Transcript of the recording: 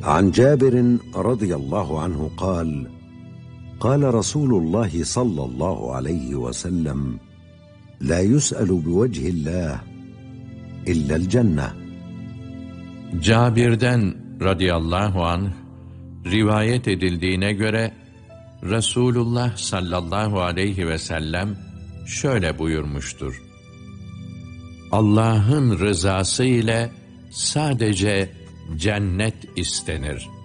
عن جابر رضي الله عنه قال: قال رسول الله صلى الله عليه وسلم: لا يسأل بوجه الله إلا الجنة. Cabir'den radıyallahu anh rivayet edildiğine göre Resulullah sallallahu aleyhi ve sellem şöyle buyurmuştur: Allah'ın rızası ile sadece cennet istenir.